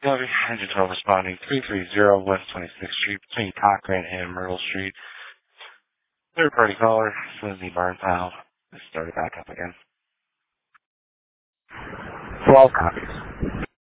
Delivery, engine 12 responding, 330 West 26th Street, between Cochrane and Myrtle Street. Third party caller, Lindsay Barnfile. Let's start it back up again. 12 copies.